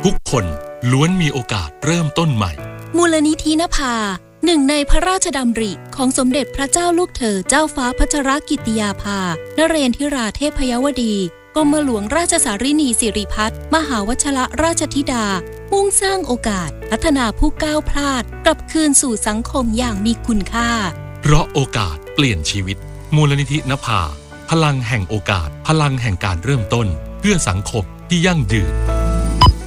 ทุกคนล้วนมีโอกาสเริ่มต้นใหม่มูลนิธินภาหนึ่งในพระราชดำริของสมเด็จพระเจ้าลูกเธอเจ้าฟ้าพัชรกิติยาภานเรนทิราเทพยวดีกรมหลวงราชสารินีสิริพัฒน์มหาวชรราชธิดามุ่งสร้างโอกาสพัฒนาผู้ก้าวพลาดกลับคืนสู่สังคมอย่างมีคุณค่าเพราะโอกาสเปลี่ยนชีวิตมูลนิธินภาพลังแห่งโอกาสพลังแห่งการเริ่มต้นเพื่อสังคมที่ยั่งยืน